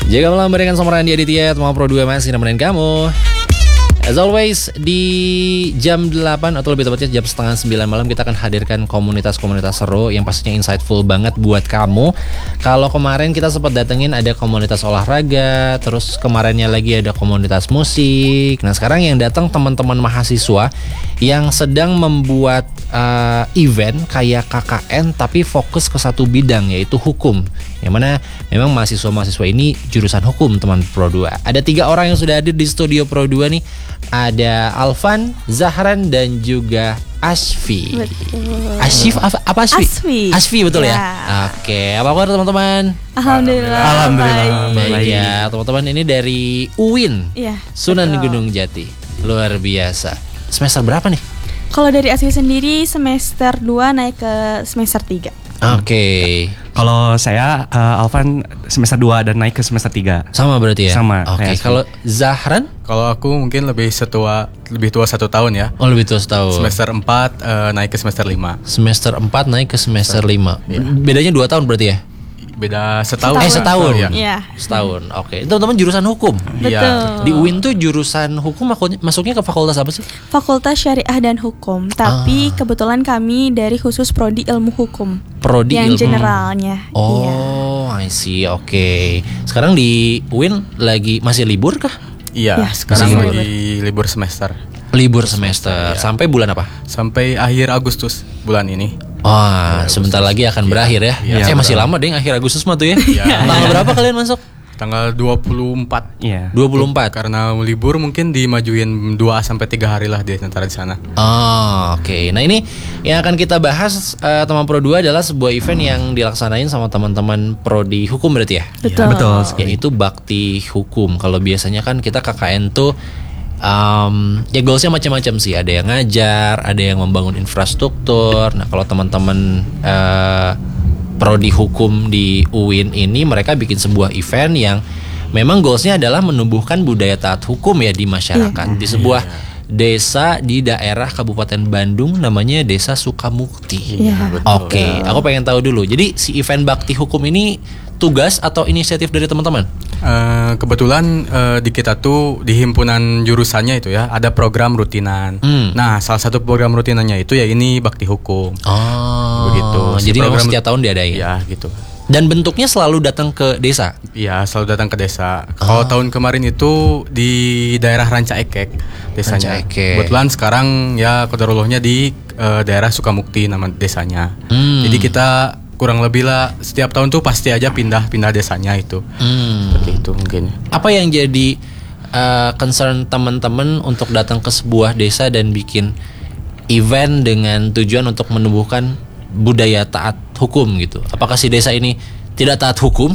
Jaga malam barengan sama Randy Aditya, Teman Pro 2 masih nemenin kamu. As always, di jam 8 atau lebih tepatnya jam setengah 9 malam kita akan hadirkan komunitas-komunitas seru yang pastinya insightful banget buat kamu. Kalau kemarin kita sempat datengin ada komunitas olahraga, terus kemarinnya lagi ada komunitas musik. Nah sekarang yang datang teman-teman mahasiswa yang sedang membuat event kayak KKN tapi fokus ke satu bidang yaitu hukum. Yang mana memang mahasiswa-mahasiswa ini jurusan hukum teman Pro 2. Ada 3 orang yang sudah hadir di studio Pro 2 nih. Ada Alvan, Zahran dan juga Asfi. Betul. Asif apa Asfi? Asfi betul ya. Oke, apa kabar teman-teman? Alhamdulillah. Baik ya, teman-teman ini dari UIN. Iya. Sunan betul. Gunung Jati. Luar biasa. Semester berapa nih? Kalau dari Asfi sendiri semester 2 naik ke semester 3. Oke. Kalau saya Alvan semester 2 dan naik ke semester 3. Sama berarti ya? Sama. Oke, kalau Zahran? Kalau aku mungkin lebih tua 1 tahun ya. Oh, lebih tua setahun. Semester 4 naik ke semester 5. Semester 4 naik ke semester 5. Iya. Bedanya 2 tahun berarti ya? Beda setahun. Setahun. Ya. Iya. Setahun. Oke. Itu teman-teman jurusan hukum. Betul. Di UIN tuh jurusan hukum masuknya ke fakultas apa sih? Fakultas Syariah dan Hukum. Tapi kebetulan kami dari khusus prodi Ilmu Hukum. Prodi yang ilmu. generalnya. Iya. Oh, I see. Oke. Sekarang di UIN masih libur kah? Iya, Ya, sekarang masih lagi libur semester. Libur semester. Sampai bulan apa? Sampai akhir Agustus bulan ini. Wah, sebentar lagi akan berakhir ya. Iya, Masih lama deh akhir Agustus mah tuh ya. Iya. Tanggal berapa kalian masuk? Tanggal 24. Iya. 24. Karena libur mungkin dimajuin 2-3 hari lah di antara di sana. Oh, oke. Nah ini yang akan kita bahas teman Pro 2 adalah sebuah event yang dilaksanain sama teman-teman Prodi Hukum berarti ya? Betul. Betul. Yaitu Bakti Hukum. Kalau biasanya kan kita KKN tuh ya goalsnya macam-macam sih. Ada yang ngajar, ada yang membangun infrastruktur. Nah kalau teman-teman Prodi Hukum di UIN ini mereka bikin sebuah event yang memang goalsnya adalah menumbuhkan budaya taat hukum ya di masyarakat. Di sebuah desa di daerah Kabupaten Bandung namanya Desa Sukamukti. Iya. Oke, aku pengen tahu dulu. Jadi si event Bakti Hukum ini tugas atau inisiatif dari teman-teman? Kebetulan di kita tuh di himpunan jurusannya itu ya ada program rutinan. Nah, salah satu program rutinannya itu ya ini Bakti Hukum. Oh, Begitu. Jadi memang setiap tahun diadain. Ya, gitu. Dan bentuknya selalu datang ke desa. Iya, selalu datang ke desa. Kalau tahun kemarin itu di daerah Ranca Ekek desanya. Ranca Ekek. Kebetulan sekarang ya kodarullahnya di daerah Sukamukti nama desanya. Jadi kita kurang lebih lah setiap tahun tuh pasti aja pindah desanya itu. Seperti itu mungkin. Apa yang jadi concern teman-teman untuk datang ke sebuah desa dan bikin event dengan tujuan untuk menumbuhkan budaya taat hukum gitu? Apakah si desa ini tidak taat hukum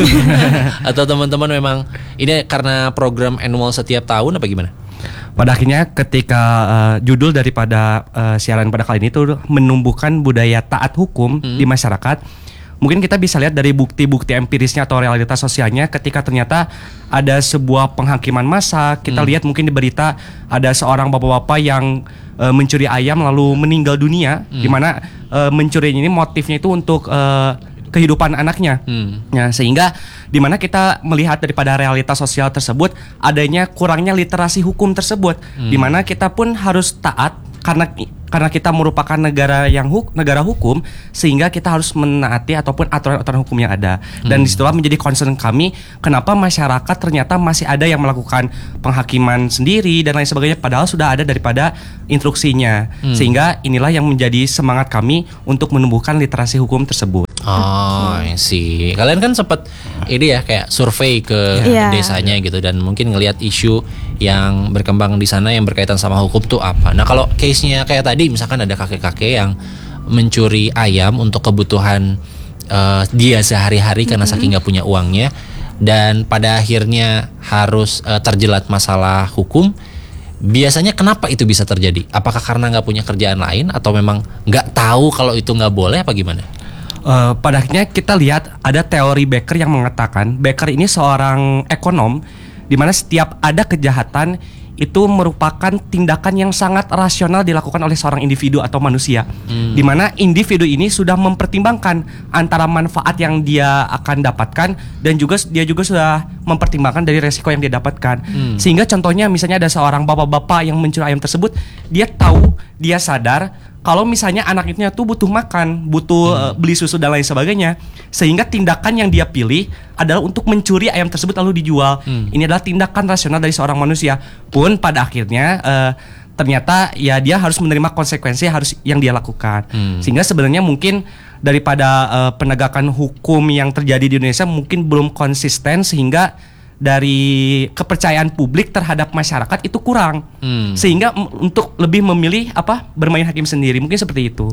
atau teman-teman memang ini karena program annual setiap tahun apa gimana? Pada akhirnya ketika judul daripada siaran pada kali ini tuh menumbuhkan budaya taat hukum di masyarakat. Mungkin kita bisa lihat dari bukti-bukti empirisnya atau realitas sosialnya ketika ternyata ada sebuah penghakiman massa. Kita lihat mungkin di berita ada seorang bapak-bapak yang mencuri ayam lalu meninggal dunia, di mana mencuri ini motifnya itu untuk kehidupan anaknya. Ya, sehingga di mana kita melihat daripada realitas sosial tersebut adanya kurangnya literasi hukum tersebut, di mana kita pun harus taat karena kita merupakan negara hukum, sehingga kita harus menaati ataupun aturan-aturan hukum yang ada. Dan disitulah menjadi concern kami, kenapa masyarakat ternyata masih ada yang melakukan penghakiman sendiri dan lain sebagainya, padahal sudah ada daripada instruksinya. Sehingga inilah yang menjadi semangat kami untuk menumbuhkan literasi hukum tersebut. Oh, sih. Kalian kan sempat ini ya kayak survei ke desanya gitu dan mungkin ngelihat isu yang berkembang di sana yang berkaitan sama hukum tuh apa. Nah, kalau case-nya kayak tadi misalkan ada kakek-kakek yang mencuri ayam untuk kebutuhan dia sehari-hari karena saking nggak punya uangnya dan pada akhirnya harus terjelat masalah hukum. Biasanya kenapa itu bisa terjadi? Apakah karena nggak punya kerjaan lain atau memang nggak tahu kalau itu nggak boleh apa gimana? Pada akhirnya kita lihat ada teori Becker yang mengatakan Becker ini seorang ekonom di mana setiap ada kejahatan itu merupakan tindakan yang sangat rasional dilakukan oleh seorang individu atau manusia, di mana individu ini sudah mempertimbangkan antara manfaat yang dia akan dapatkan dan juga dia juga sudah mempertimbangkan dari resiko yang dia dapatkan. Sehingga contohnya misalnya ada seorang bapak-bapak yang mencuri ayam tersebut, dia tahu, dia sadar kalau misalnya anaknya tuh butuh makan, butuh beli susu dan lain sebagainya, sehingga tindakan yang dia pilih adalah untuk mencuri ayam tersebut lalu dijual. Ini adalah tindakan rasional dari seorang manusia. Pun pada akhirnya ternyata ya dia harus menerima konsekuensi yang dia lakukan. Sehingga sebenarnya mungkin daripada penegakan hukum yang terjadi di Indonesia mungkin belum konsisten, sehingga dari kepercayaan publik terhadap masyarakat itu kurang, sehingga untuk lebih memilih bermain hakim sendiri, mungkin seperti itu.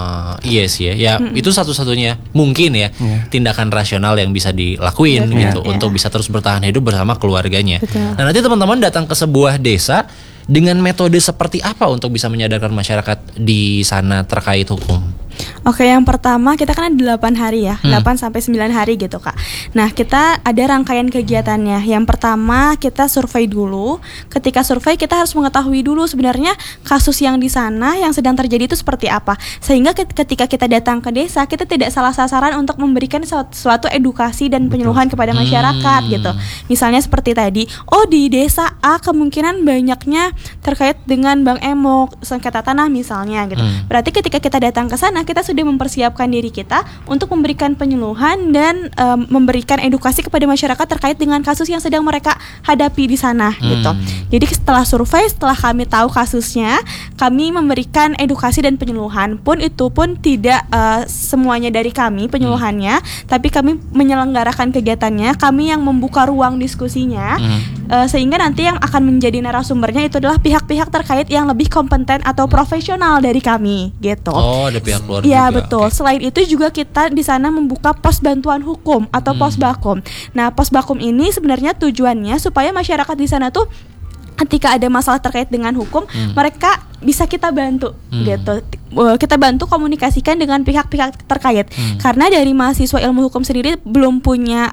Iya sih ya, itu satu-satunya mungkin ya tindakan rasional yang bisa dilakuin gitu untuk bisa terus bertahan hidup bersama keluarganya. Nah, nanti teman-teman datang ke sebuah desa dengan metode seperti apa untuk bisa menyadarkan masyarakat di sana terkait hukum? Oke, yang pertama kita kan ada 8 hari ya, 8 sampai 9 hari gitu Kak. Nah, kita ada rangkaian kegiatannya. Yang pertama kita survei dulu. Ketika survei kita harus mengetahui dulu sebenarnya kasus yang di sana yang sedang terjadi itu seperti apa. Sehingga ketika kita datang ke desa, kita tidak salah sasaran untuk memberikan suatu edukasi dan penyuluhan kepada masyarakat gitu. Misalnya seperti tadi, di desa A kemungkinan banyaknya terkait dengan Bang Emok, sengketa tanah misalnya gitu. Berarti ketika kita datang ke sana, kita sudah mempersiapkan diri kita untuk memberikan penyuluhan dan memberikan edukasi kepada masyarakat terkait dengan kasus yang sedang mereka hadapi di sana gitu. Jadi setelah survei, setelah kami tahu kasusnya, kami memberikan edukasi dan penyuluhan. Itu pun tidak semuanya dari kami penyuluhannya, tapi kami menyelenggarakan kegiatannya, kami yang membuka ruang diskusinya, sehingga nanti yang akan menjadi narasumbernya itu adalah pihak-pihak terkait yang lebih kompeten atau profesional dari kami gitu. Ada pihak luar Iya juga. betul. Selain itu juga kita di sana membuka pos bantuan hukum atau pos bakum. Nah, pos bakum ini sebenarnya tujuannya supaya masyarakat di sana tuh ketika ada masalah terkait dengan hukum, mereka bisa kita bantu gitu. Kita bantu komunikasikan dengan pihak-pihak terkait. Karena dari mahasiswa ilmu hukum sendiri belum punya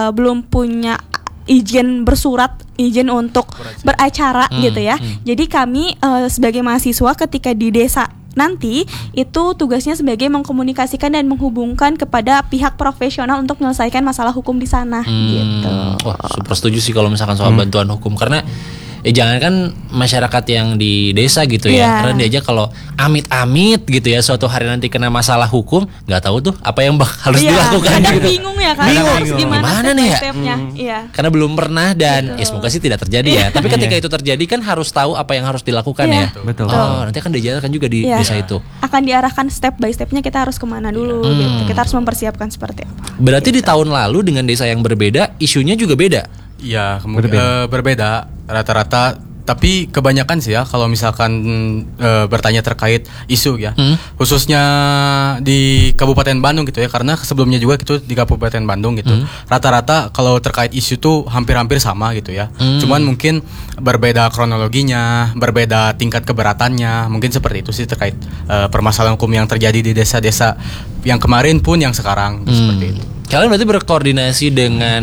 izin bersurat, izin untuk beracara gitu ya. Jadi kami sebagai mahasiswa ketika di desa nanti itu tugasnya sebagai mengkomunikasikan dan menghubungkan kepada pihak profesional untuk menyelesaikan masalah hukum di sana gitu. Wah, super setuju sih kalau misalkan soal bantuan hukum, karena jangankan masyarakat yang di desa gitu ya, karena dia aja kalau amit-amit gitu ya suatu hari nanti kena masalah hukum, nggak tahu tuh apa yang harus dilakukan kadang gitu. bingung ya kan, harus gimana nih step-stepnya. Karena belum pernah dan ya semoga sih tidak terjadi ya. Tapi ketika itu terjadi kan harus tahu apa yang harus dilakukan ya. Betul. Nanti akan dijalankan juga di desa itu. Akan diarahkan step by stepnya, kita harus kemana dulu gitu. Kita harus mempersiapkan seperti apa. Berarti di tahun lalu dengan desa yang berbeda, isunya juga beda. Iya, berbeda rata-rata, tapi kebanyakan sih ya kalau misalkan bertanya terkait isu ya, khususnya di Kabupaten Bandung gitu ya, karena sebelumnya juga gitu di Kabupaten Bandung gitu, rata-rata kalau terkait isu tuh hampir-hampir sama gitu ya, cuman mungkin berbeda kronologinya, berbeda tingkat keberatannya, mungkin seperti itu sih terkait permasalahan hukum yang terjadi di desa-desa yang kemarin pun yang sekarang seperti itu. Kalian berarti berkoordinasi dengan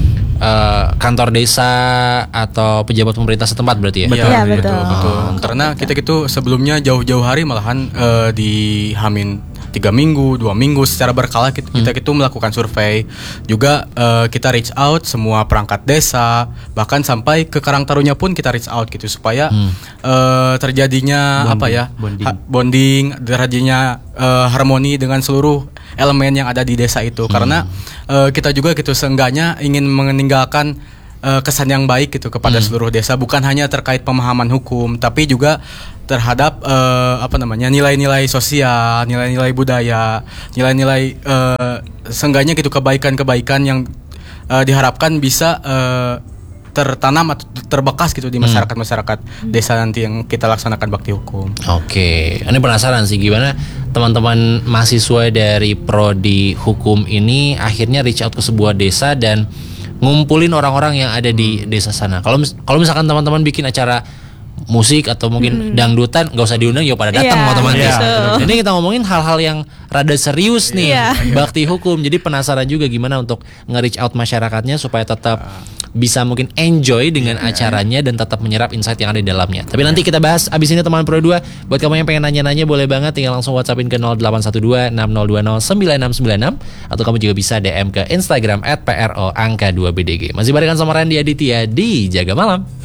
kantor desa atau pejabat pemerintah setempat berarti ya? Iya, betul. Karena kita gitu sebelumnya jauh-jauh hari malahan di Hamin 3 minggu, 2 minggu secara berkala kita gitu melakukan survei. Juga kita reach out semua perangkat desa, bahkan sampai ke Karang Tarunnya pun kita reach out gitu supaya terjadinya bonding, terjadinya harmoni dengan seluruh elemen yang ada di desa itu. Karena kita juga gitu seenggaknya ingin meninggalkan kesan yang baik gitu kepada seluruh desa, bukan hanya terkait pemahaman hukum, tapi juga terhadap nilai-nilai sosial, nilai-nilai budaya, nilai-nilai seenggaknya gitu kebaikan-kebaikan yang diharapkan bisa tertanam atau terbekas gitu di masyarakat desa nanti yang kita laksanakan bakti hukum. Oke, ini penasaran sih gimana teman-teman mahasiswa dari prodi hukum ini akhirnya reach out ke sebuah desa dan ngumpulin orang-orang yang ada di desa sana. Kalau misalkan teman-teman bikin acara musik atau mungkin dangdutan, nggak usah diundang ya pada datang otomatis. Ini kita ngomongin hal-hal yang rada serius nih, bakti hukum. Jadi penasaran juga gimana untuk nge-reach out masyarakatnya supaya tetap bisa mungkin enjoy dengan acaranya dan tetap menyerap insight yang ada di dalamnya. Tapi nanti kita bahas abis ini teman Pro 2. Buat kamu yang pengen nanya-nanya boleh banget tinggal langsung WhatsAppin ke 0812 6020 9696 atau kamu juga bisa DM ke Instagram @pro_2bdg. Masih barengan sama Randy Aditya di Jaga Malam.